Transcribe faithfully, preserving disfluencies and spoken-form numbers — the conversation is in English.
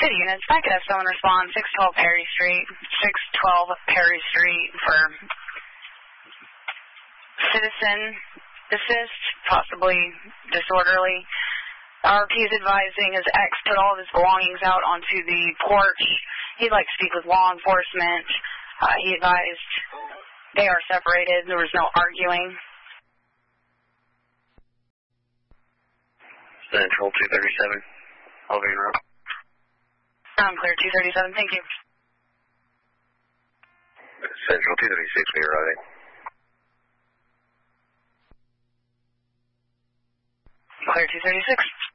City units, I could have someone respond, six twelve Perry Street, six twelve Perry Street for citizen assist, possibly disorderly. R P is advising his ex put all of his belongings out onto the porch. He'd like to speak with law enforcement. Uh, he advised they are separated. There was no arguing. Central two thirty-seven, Albion Road. I'm clear, two thirty-seven, thank you. Central two thirty-six, we are routing. Clear two thirty-six.